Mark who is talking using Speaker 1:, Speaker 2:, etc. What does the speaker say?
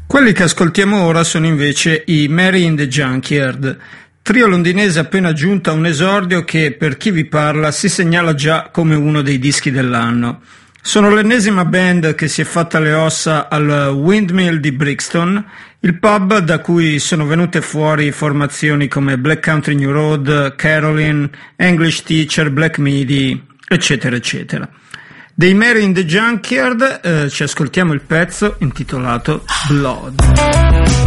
Speaker 1: Quelli che ascoltiamo ora sono invece i Mary in the Junkyard, trio londinese appena giunto a un esordio che, per chi vi parla, si segnala già come uno dei dischi dell'anno. Sono l'ennesima band che si è fatta le ossa al Windmill di Brixton, il pub da cui sono venute fuori formazioni come Black Country New Road, Caroline, English Teacher, Black Midi, eccetera eccetera. Dei Mary in the Junkyard ci ascoltiamo il pezzo intitolato Blood.